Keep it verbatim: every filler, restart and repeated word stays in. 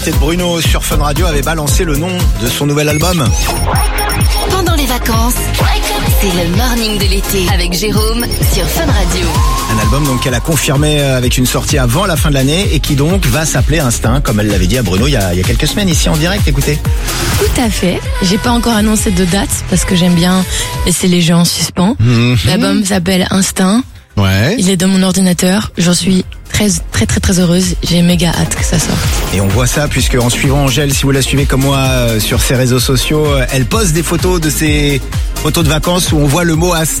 Et Bruno sur Fun Radio avait balancé le nom de son nouvel album. Pendant les vacances, c'est le morning de l'été avec Jérôme sur Fun Radio. Un album donc qu'elle a confirmé avec une sortie avant la fin de l'année et qui donc va s'appeler Instinct, comme elle l'avait dit à Bruno il y a, il y a quelques semaines ici en direct. Écoutez. Tout à fait. J'ai pas encore annoncé de date parce que j'aime bien laisser les gens en suspens. Mmh. L'album s'appelle Instinct. Ouais. Il est dans mon ordinateur. J'en suis très très très très heureuse. J'ai méga hâte que ça sorte. Et on voit ça puisque en suivant Angèle, si vous la suivez comme moi euh, sur ses réseaux sociaux, euh, elle poste des photos de ses photos de vacances où on voit le mot Instinct.